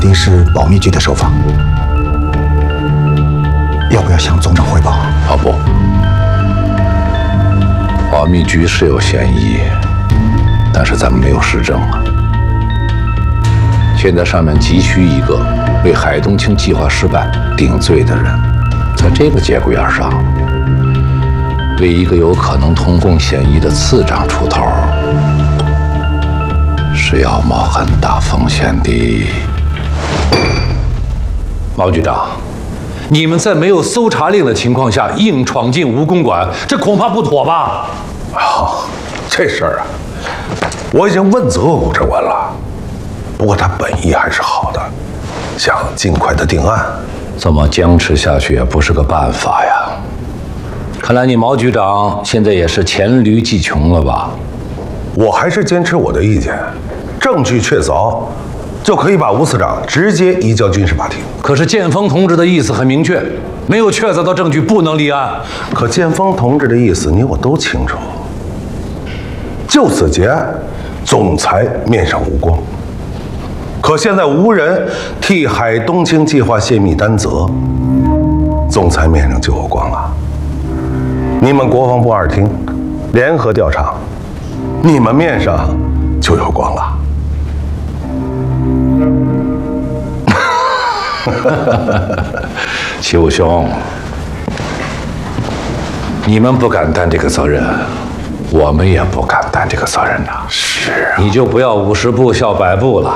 定是保密局的手法，要不要向总长汇报？ 啊不，保密局是有嫌疑，但是咱们没有实证啊。现在上面急需一个为海东青计划失败顶罪的人，在这个节骨眼上，为一个有可能通共嫌疑的次长出头，是要冒很大风险的。毛局长，你们在没有搜查令的情况下硬闯进吴公馆，这恐怕不妥吧？ 这事儿啊，我已经问责过顾正文了。不过他本意还是好的，想尽快的定案。 这么僵持下去也不是个办法呀。看来你毛局长现在也是黔驴技穷了吧？ 我还是坚持我的意见，证据确凿，就可以把吴次长直接移交军事法庭。 可是建峰同志的意思很明确，没有确凿的证据不能立案。 可建峰同志的意思你我都清楚，就此结案，总裁面上无光。可现在无人替海东青计划泄密担责，总裁面上就有光了。你们国防部2厅联合调查，你们面上就有光了。 齐武兄，你们不敢担这个责任，我们也不敢担这个责任呐。 是啊， 你就不要50步笑100步了。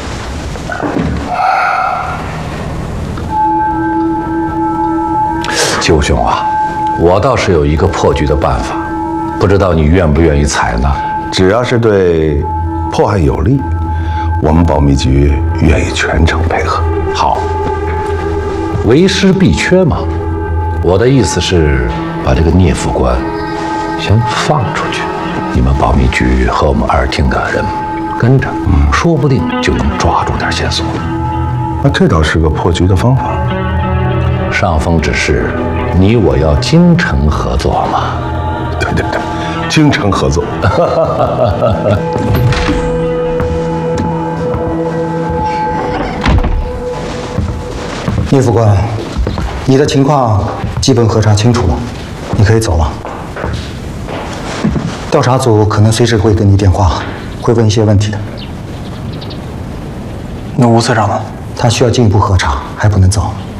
齐武兄啊，我倒是有一个破局的办法，不知道你愿不愿意采纳？ 只要是对破案有利，我们保密局愿意全程配合。 好，为师必缺嘛。我的意思是，把这个聂副官先放出去，你们保密局和我们2厅的人跟着，说不定就能抓住点线索。 那这倒是个破局的方法。 上峰指示，你我要精诚合作嘛。 对对对，精诚合作。 聂副官，你的情况基本核查清楚了，你可以走了。调查组可能随时会给你电话，会问一些问题的。 那吴次长呢？ 他需要进一步核查，还不能走。